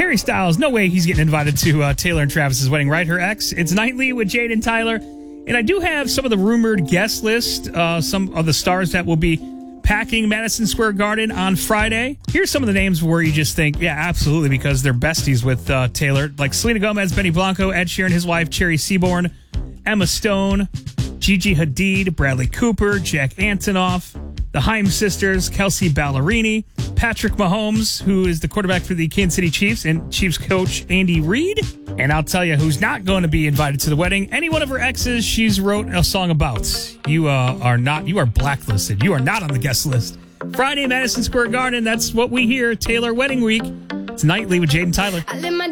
Harry Styles, no way he's getting invited to Taylor and Travis's wedding, right? Her ex. It's Nightly with Jade and Tyler. And I do have some of the rumored guest list, some of the stars that will be packing Madison Square Garden on Friday. Here's some of the names where you just think, yeah, absolutely, because they're besties with Taylor. Like Selena Gomez, Benny Blanco, Ed Sheeran, his wife, Cherry Seaborn, Emma Stone, Gigi Hadid, Bradley Cooper, Jack Antonoff, the Haim sisters, Kelsey Ballerini, Patrick Mahomes, who is the quarterback for the Kansas City Chiefs, and Chiefs coach Andy Reid. And I'll tell you who's not going to be invited to the wedding. Any one of her exes she's wrote a song about. You are blacklisted. You are not on the guest list. Friday, Madison Square Garden. That's what we hear. Taylor Wedding Week. It's Nightly with Jade and Tyler.